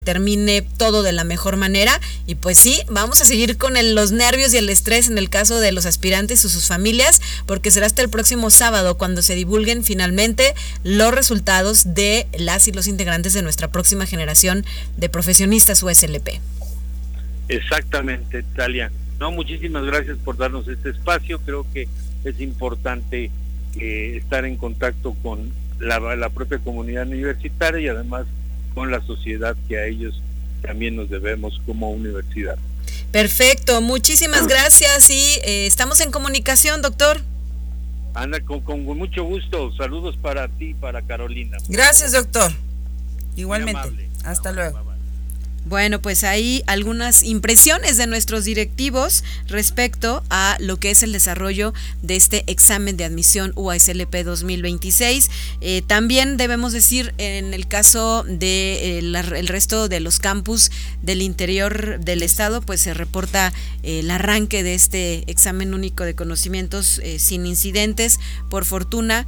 termine todo de la mejor manera. Y pues sí, vamos a seguir con los nervios y el estrés en el caso de los aspirantes y sus familias, porque será hasta el próximo sábado cuando se divulguen finalmente los resultados de las y los integrantes de nuestra próxima generación de profesionistas USLP. Exactamente, Talia. No, muchísimas gracias por darnos este espacio. Creo que es importante estar en contacto con la propia comunidad universitaria y además con la sociedad, que a ellos también nos debemos como universidad. Perfecto, muchísimas gracias y estamos en comunicación, doctor. Anda, con mucho gusto. Saludos para ti y para Carolina. Gracias, doctor. Igualmente. Hasta luego. Bye, bye. Bueno, pues ahí algunas impresiones de nuestros directivos respecto a lo que es el desarrollo de este examen de admisión UASLP 2026. También debemos decir, en el caso de el resto de los campus del interior del estado, pues se reporta el arranque de este examen único de conocimientos sin incidentes. Por fortuna,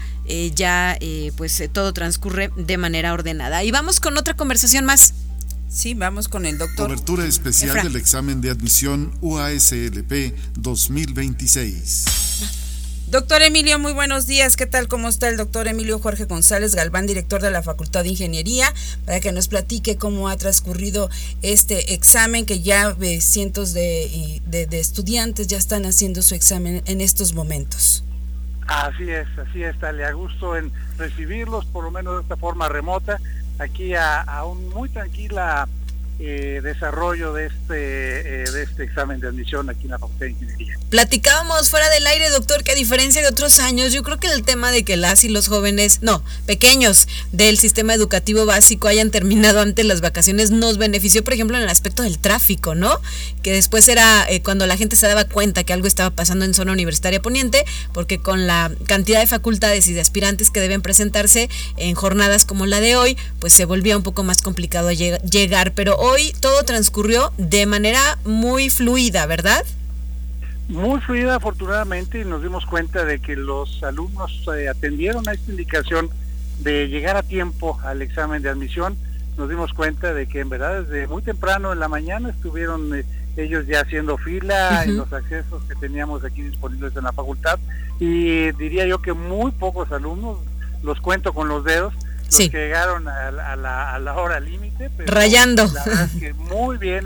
pues todo transcurre de manera ordenada. Y vamos con otra conversación más. Sí, vamos con el doctor. Cobertura especial del examen de admisión UASLP 2026. Doctor Emilio, muy buenos días. ¿Qué tal? ¿Cómo está el doctor Emilio Jorge González Galván, director de la Facultad de Ingeniería, para que nos platique cómo ha transcurrido este examen, que ya cientos de estudiantes ya están haciendo su examen en estos momentos? Así es, Talia. Gusto en recibirlos, por lo menos de esta forma remota, aquí a un muy tranquila desarrollo de este examen de admisión aquí en la Facultad de Ingeniería. Platicábamos fuera del aire, doctor, que a diferencia de otros años, yo creo que el tema de que las y los jóvenes, pequeños del sistema educativo básico hayan terminado antes las vacaciones nos benefició, por ejemplo, en el aspecto del tráfico, ¿no? Que después era cuando la gente se daba cuenta que algo estaba pasando en zona universitaria poniente, porque con la cantidad de facultades y de aspirantes que deben presentarse en jornadas como la de hoy, pues se volvía un poco más complicado llegar, pero hoy todo transcurrió de manera muy fluida, ¿verdad? Muy fluida, afortunadamente, y nos dimos cuenta de que los alumnos atendieron a esta indicación de llegar a tiempo al examen de admisión. Nos dimos cuenta de que en verdad desde muy temprano en la mañana estuvieron ellos ya haciendo fila en los accesos que teníamos aquí disponibles en la facultad, y diría yo que muy pocos alumnos, los cuento con los dedos, los que llegaron a la hora límite, rayando. La verdad es que muy bien,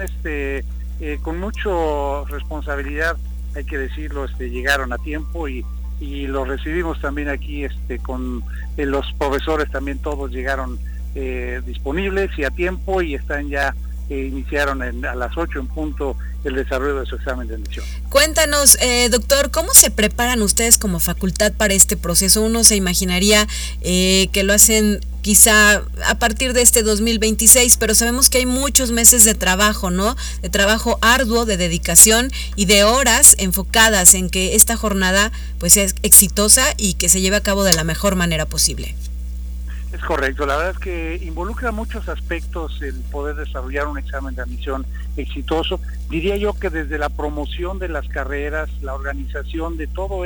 con mucha responsabilidad, hay que decirlo, llegaron a tiempo y los recibimos también aquí con los profesores, también todos llegaron disponibles y a tiempo, y están ya iniciaron a las 8 en punto el desarrollo de su examen de admisión. Cuéntanos, doctor, ¿cómo se preparan ustedes como facultad para este proceso? Uno se imaginaría que lo hacen quizá a partir de este 2026, pero sabemos que hay muchos meses de trabajo, ¿no? De trabajo arduo, de dedicación y de horas enfocadas en que esta jornada pues sea exitosa y que se lleve a cabo de la mejor manera posible. Es correcto, la verdad es que involucra muchos aspectos el poder desarrollar un examen de admisión exitoso. Diría yo que desde la promoción de las carreras, la organización de todo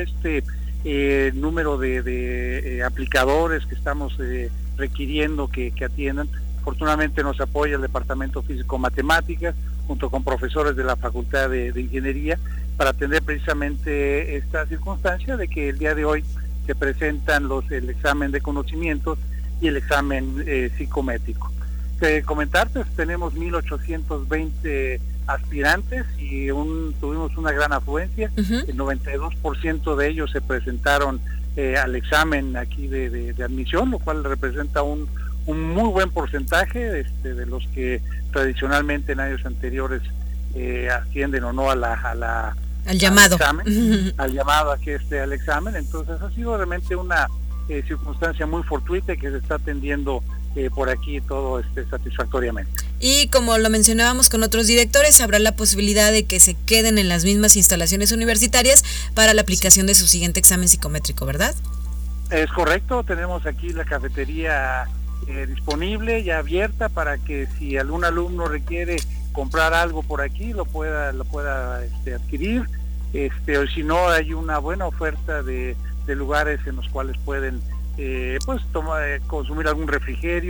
número de aplicadores que estamos requiriendo que atiendan. Afortunadamente nos apoya el Departamento Físico-Matemáticas junto con profesores de la Facultad de Ingeniería para atender precisamente esta circunstancia de que el día de hoy se presentan el examen de conocimientos y el examen psicométrico. Comentarte, tenemos 1,820 aspirantes y tuvimos una gran afluencia. El 92% de ellos se presentaron al examen aquí de admisión, lo cual representa un muy buen porcentaje de los que tradicionalmente en años anteriores ascienden o no al llamado. Al examen, al llamado aquí al examen. Entonces ha sido realmente una circunstancia muy fortuita que se está atendiendo por aquí todo satisfactoriamente. Y como lo mencionábamos con otros directores, habrá la posibilidad de que se queden en las mismas instalaciones universitarias para la aplicación de su siguiente examen psicométrico, ¿verdad? Es correcto, tenemos aquí la cafetería disponible, ya abierta, para que si algún alumno requiere comprar algo por aquí, lo pueda adquirir, o si no, hay una buena oferta de lugares en los cuales pueden consumir algún refrigerio.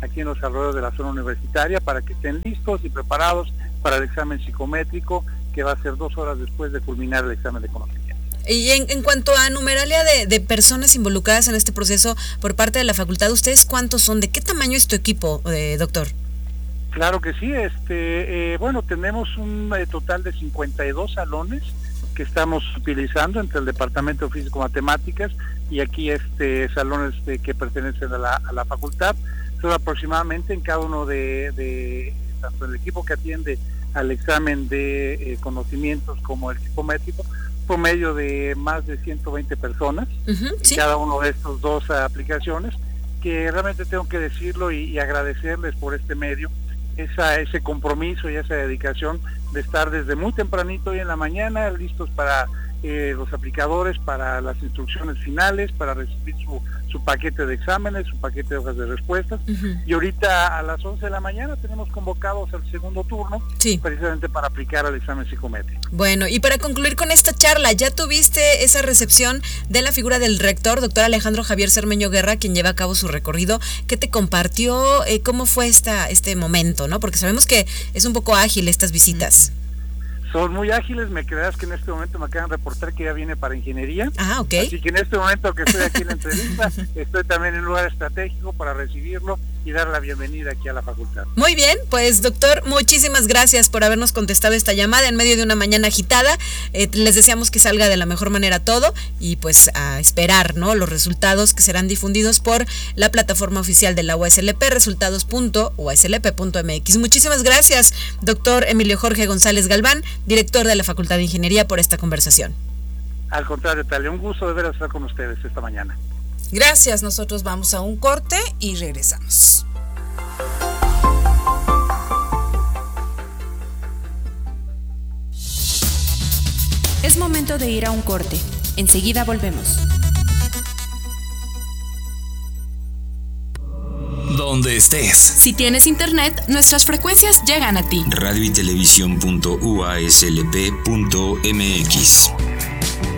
aquí en los alrededores de la zona universitaria para que estén listos y preparados para el examen psicométrico, que va a ser 2 horas después de culminar el examen de conocimiento. Y en cuanto a numeralia de personas involucradas en este proceso por parte de la facultad, ¿ustedes cuántos son? ¿De qué tamaño es tu equipo, doctor? Claro que sí, bueno, tenemos un total de 52 salones que estamos utilizando entre el Departamento de Físico-Matemáticas y aquí salones que pertenecen a la facultad. Son aproximadamente en cada uno de tanto el equipo que atiende al examen de conocimientos como el psicométrico, promedio de más de 120 personas, ¿sí? En cada uno de estos 2 aplicaciones, que realmente tengo que decirlo y agradecerles por este medio, ese compromiso y esa dedicación de estar desde muy tempranito hoy en la mañana listos para los aplicadores, para las instrucciones finales, para recibir su paquete de exámenes, su paquete de hojas de respuestas. Y ahorita a las 11 de la mañana tenemos convocados el segundo turno, sí, precisamente para aplicar al examen psicométrico. Bueno, y para concluir con esta charla, ¿ya tuviste esa recepción de la figura del rector, doctor Alejandro Javier Cermeño Guerra, quien lleva a cabo su recorrido? ¿Qué te compartió? ¿Cómo fue este momento, no? Porque sabemos que es un poco ágil estas visitas. Son muy ágiles, me creerás que en este momento me acaban de reportar que ya viene para ingeniería. Ok. Así que en este momento que estoy aquí en la entrevista, estoy también en un lugar estratégico para recibirlo y dar la bienvenida aquí a la facultad. Muy bien, pues doctor, muchísimas gracias por habernos contestado esta llamada en medio de una mañana agitada. Les deseamos que salga de la mejor manera todo y pues a esperar, ¿no?, los resultados que serán difundidos por la plataforma oficial de la UASLP, resultados.uaslp.mx. Muchísimas gracias, doctor Emilio Jorge González Galván, director de la Facultad de Ingeniería, por esta conversación. Al contrario, Talia, un gusto de ver estar con ustedes esta mañana. Gracias, nosotros vamos a un corte y regresamos. Es momento de ir a un corte. Enseguida volvemos. Donde estés. Si tienes internet, nuestras frecuencias llegan a ti. Radio y televisión.uaslp.mx